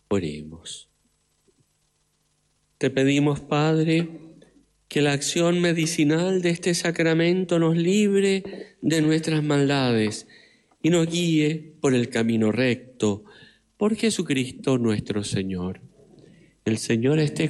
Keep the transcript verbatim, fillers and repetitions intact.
Oremos. Te pedimos, Padre, que la acción medicinal de este sacramento nos libre de nuestras maldades y nos guíe por el camino recto, por Jesucristo nuestro Señor. El Señor esté